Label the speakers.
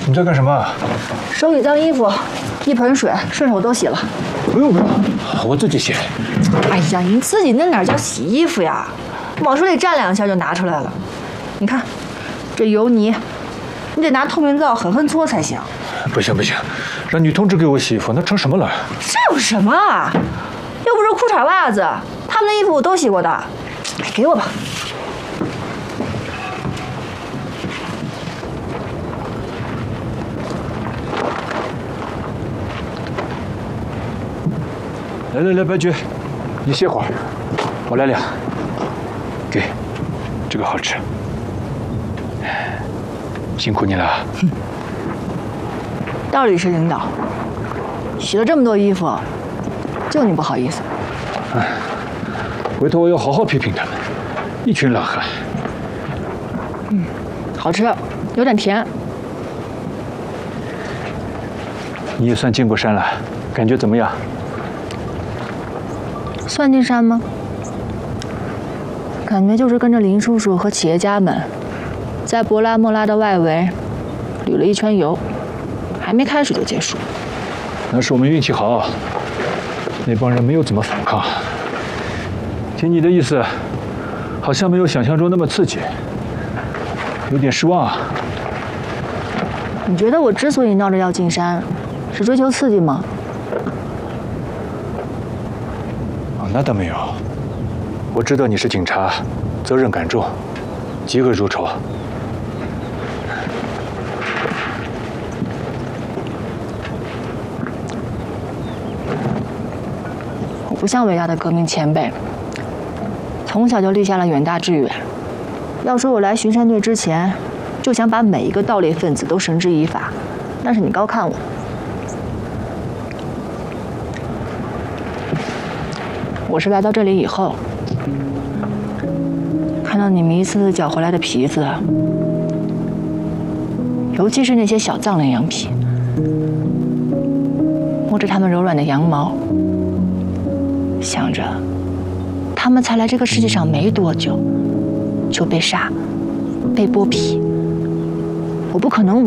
Speaker 1: 你在干什么？
Speaker 2: 手里脏衣服，一盆水，顺手都洗了。
Speaker 1: 不用，我自己洗。
Speaker 2: 哎呀，你自己那哪叫洗衣服呀？往水里蘸2下就拿出来了。你看，这油泥，你得拿透明皂狠狠搓才行。
Speaker 1: 不行，让女同志给我洗衣服，那成什么了？
Speaker 2: 这有什么啊？又不是裤衩袜子，他们的衣服我都洗过的。哎，给我吧。
Speaker 1: 来，白菊，你歇会儿，我来量。给，这个好吃。辛苦你了。
Speaker 2: 道理是领导，洗了这么多衣服，就你不好意思。
Speaker 1: 哎，回头我要好好批评他们，一群懒汉。
Speaker 2: 好吃，有点甜。
Speaker 1: 你也算进过山了，感觉怎么样？
Speaker 2: 算进山吗？感觉就是跟着林叔叔和企业家们，在博拉莫拉的外围旅了一圈游，还没开始就结束。
Speaker 1: 那是我们运气好，那帮人没有怎么反抗。听你的意思，好像没有想象中那么刺激，有点失望啊。
Speaker 2: 你觉得我之所以闹着要进山，是追求刺激吗？
Speaker 1: 那倒没有，我知道你是警察，责任感重，嫉恶如仇。
Speaker 2: 我不像伟大的革命前辈，从小就立下了远大志愿。要说我来巡山队之前，就想把每一个盗猎分子都绳之以法，那是你高看我。我是来到这里以后，看到你们一次次缴回来的皮子，尤其是那些小藏羚羊皮，摸着它们柔软的羊毛，想着它们才来这个世界上没多久，就被杀、被剥皮，我不可能